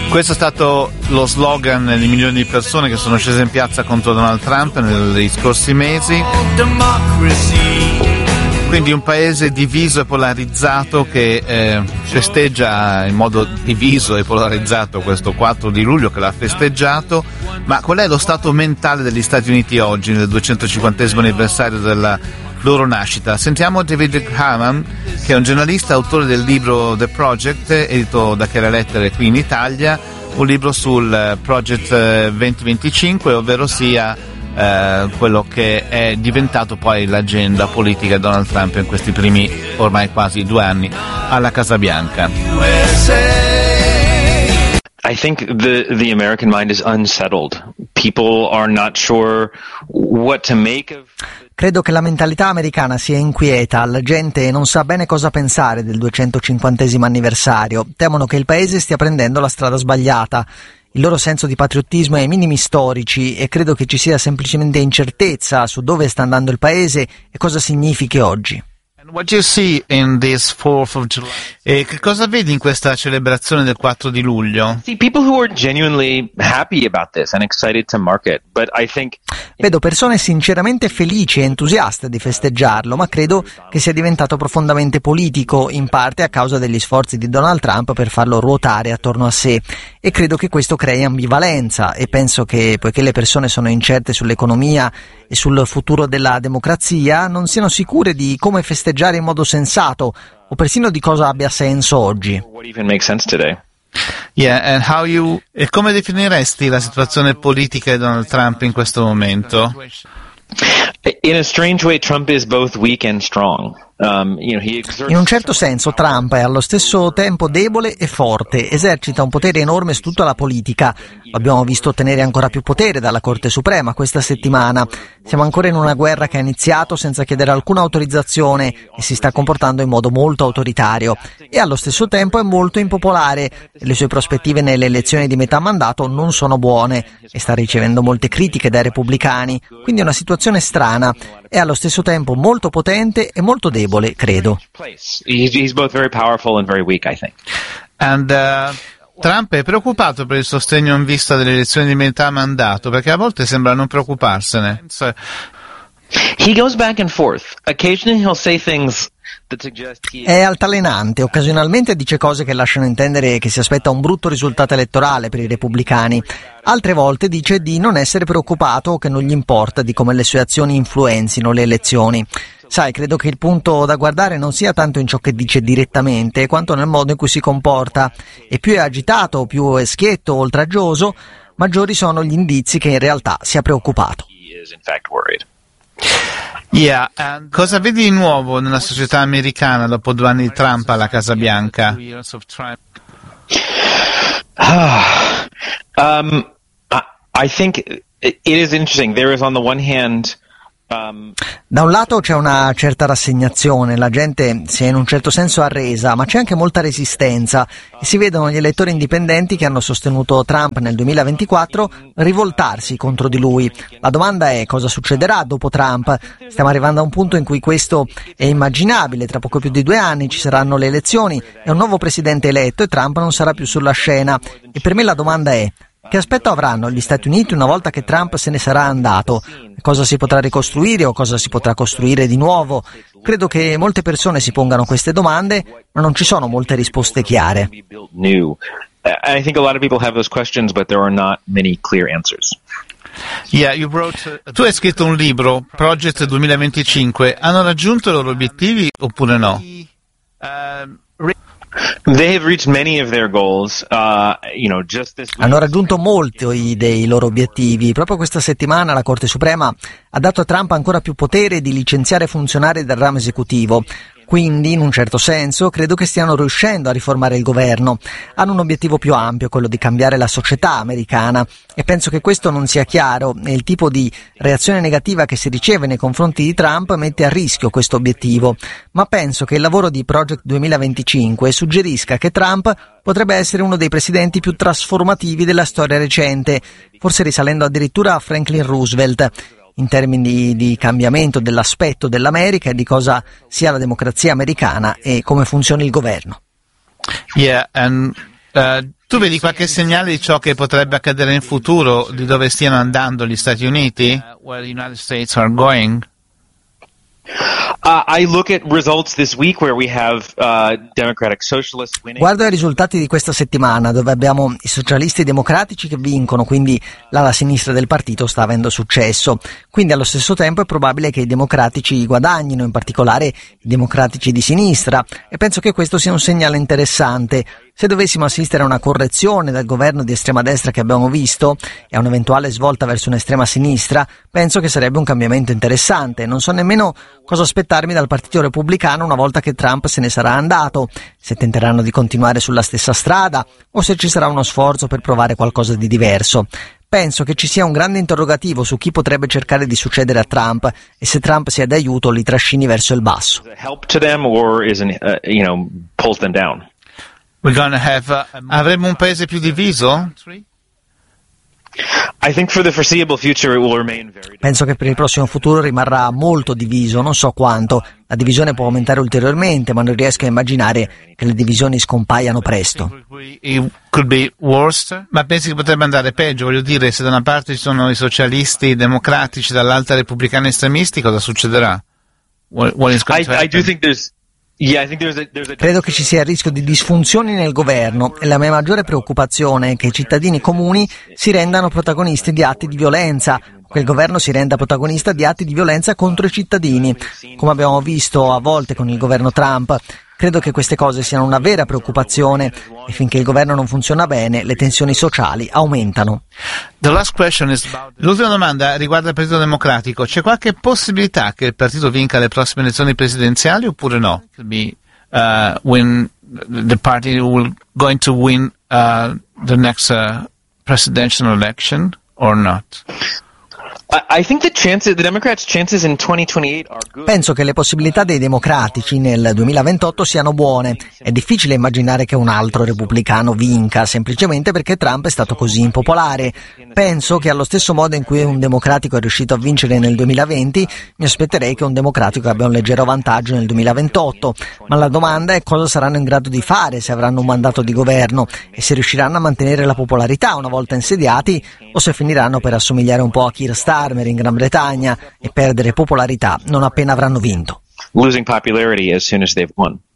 Questo è stato lo slogan di milioni di persone che sono scese in piazza contro Donald Trump negli scorsi mesi. Quindi un paese diviso e polarizzato che festeggia in modo diviso e polarizzato questo 4 di luglio che l'ha festeggiato. Ma qual è lo stato mentale degli Stati Uniti oggi nel 250° anniversario della loro nascita? Sentiamo David Harman, che è un giornalista, autore del libro The Project, edito da Chiara Lettere qui in Italia, un libro sul Project 2025, ovvero sia quello che è diventato poi l'agenda politica di Donald Trump in questi primi ormai quasi 2 anni alla Casa Bianca. I think the American mind is unsettled. People are not sure what to make of. Credo che la mentalità americana sia inquieta, la gente non sa bene cosa pensare del 250° anniversario, temono che il paese stia prendendo la strada sbagliata. Il loro senso di patriottismo è ai minimi storici e credo che ci sia semplicemente incertezza su dove sta andando il paese e cosa significhi oggi. What do you see in this 4th of July? E che cosa vedi in questa celebrazione del 4 di luglio? See people who are genuinely happy about this and excited to mark it, but I think vedo persone sinceramente felici e entusiaste di festeggiarlo, ma credo che sia diventato profondamente politico, in parte a causa degli sforzi di Donald Trump per farlo ruotare attorno a sé, e credo che questo crei ambivalenza, e penso che, poiché le persone sono incerte sull'economia e sul futuro della democrazia, non siano sicure di come festeggiare in modo sensato o persino di cosa abbia senso oggi. what even makes sense today. Yeah, and e come definiresti la situazione politica di Donald Trump in questo momento? In a strange way, Trump is both weak and strong. He exerts. In un certo senso Trump è allo stesso tempo debole e forte, esercita un potere enorme su tutta la politica. L'abbiamo visto ottenere ancora più potere dalla Corte Suprema questa settimana. Siamo ancora in una guerra che ha iniziato senza chiedere alcuna autorizzazione e si sta comportando in modo molto autoritario. E allo stesso tempo è molto impopolare. Le sue prospettive nelle elezioni di metà mandato non sono buone e sta ricevendo molte critiche dai repubblicani. Quindi è una situazione strana. È allo stesso tempo molto potente e molto debole, credo. He's both very powerful and very weak, I think. And Trump è preoccupato per il sostegno in vista delle elezioni di metà mandato, perché a volte sembra non preoccuparsene. He goes back and forth. Occasionally he'll say things that suggest È altalenante, occasionalmente dice cose che lasciano intendere che si aspetta un brutto risultato elettorale per i repubblicani. Altre volte dice di non essere preoccupato o che non gli importa di come le sue azioni influenzino le elezioni. Sai, credo che il punto da guardare non sia tanto in ciò che dice direttamente, quanto nel modo in cui si comporta. E più è agitato, più è schietto o oltraggioso, maggiori sono gli indizi che in realtà sia preoccupato. he is in fact worried. Yeah, and cosa vedi di nuovo nella società americana dopo 2 anni di Trump alla Casa Bianca? I think it is interesting. There is on the one hand Da un lato c'è una certa rassegnazione, la gente si è in un certo senso arresa, ma c'è anche molta resistenza e si vedono gli elettori indipendenti che hanno sostenuto Trump nel 2024 rivoltarsi contro di lui. La domanda è: cosa succederà dopo Trump? Stiamo arrivando a un punto in cui questo è immaginabile, tra poco più di 2 anni ci saranno le elezioni e un nuovo presidente eletto e Trump non sarà più sulla scena. E per me la domanda è: che aspetto avranno gli Stati Uniti una volta che Trump se ne sarà andato? Cosa si potrà ricostruire o cosa si potrà costruire di nuovo? Credo che molte persone si pongano queste domande, ma non ci sono molte risposte chiare. I think a lot of people have those questions, but there are not many clear answers. Yeah, tu hai scritto un libro, Project 2025. Hanno raggiunto i loro obiettivi oppure no? They have reached many of their goals. Just this week. Hanno raggiunto molti dei loro obiettivi. Proprio questa settimana la Corte Suprema ha dato a Trump ancora più potere di licenziare funzionari del ramo esecutivo. Quindi, in un certo senso, credo che stiano riuscendo a riformare il governo. Hanno un obiettivo più ampio, quello di cambiare la società americana, e penso che questo non sia chiaro e il tipo di reazione negativa che si riceve nei confronti di Trump mette a rischio questo obiettivo. Ma penso che il lavoro di Project 2025 suggerisca che Trump potrebbe essere uno dei presidenti più trasformativi della storia recente, forse risalendo addirittura a Franklin Roosevelt, in termini di cambiamento dell'aspetto dell'America e di cosa sia la democrazia americana e come funzioni il governo. Yeah, and Tu vedi qualche segnale di ciò che potrebbe accadere in futuro, di dove stiano andando gli Stati Uniti? Where the United States are going? I look at results this week where we have Democratic Socialists winning. Guardo i risultati di questa settimana, dove abbiamo i socialisti democratici che vincono, quindi l'ala sinistra del partito sta avendo successo. Quindi allo stesso tempo è probabile che i democratici guadagnino, in particolare i democratici di sinistra, e penso che questo sia un segnale interessante. Se dovessimo assistere a una correzione del governo di estrema destra che abbiamo visto e a un'eventuale svolta verso un'estrema sinistra, penso che sarebbe un cambiamento interessante. Non so nemmeno cosa aspettarmi dal Partito Repubblicano una volta che Trump se ne sarà andato, se tenteranno di continuare sulla stessa strada o se ci sarà uno sforzo per provare qualcosa di diverso. Penso che ci sia un grande interrogativo su chi potrebbe cercare di succedere a Trump e se Trump sia d'aiuto li trascini verso il basso. Help to them or pulls them down. Avremo un paese più diviso? I think for the foreseeable future it will remain very. Penso che per il prossimo futuro rimarrà molto diviso, non so quanto. La divisione può aumentare ulteriormente, ma non riesco a immaginare che le divisioni scompaiano presto. It could be worse. Ma pensi che potrebbe andare peggio? Voglio dire, se da una parte ci sono i socialisti democratici, dall'altra i repubblicani estremisti, cosa succederà? What is going to happen? I do think there's Credo che ci sia il rischio di disfunzioni nel governo e la mia maggiore preoccupazione è che i cittadini comuni si rendano protagonisti di atti di violenza, che il governo si renda protagonista di atti di violenza contro i cittadini, come abbiamo visto a volte con il governo Trump. Credo che queste cose siano una vera preoccupazione e finché il governo non funziona bene, le tensioni sociali aumentano. L'ultima domanda riguarda il Partito Democratico. C'è qualche possibilità che il partito vinca le prossime elezioni presidenziali oppure no? When the party will going to win the next presidential election or not? I think the Democrats' chances in 2028 are good. Penso che le possibilità dei democratici nel 2028 siano buone. È difficile immaginare che un altro repubblicano vinca, semplicemente perché Trump è stato così impopolare. Penso che allo stesso modo in cui un democratico è riuscito a vincere nel 2020, mi aspetterei che un democratico abbia un leggero vantaggio nel 2028. Ma la domanda è cosa saranno in grado di fare, se avranno un mandato di governo e se riusciranno a mantenere la popolarità una volta insediati o se finiranno per assomigliare un po' a Keir Starmer in Gran Bretagna e perdere popolarità non appena avranno vinto. Losing popularity as soon as they've won.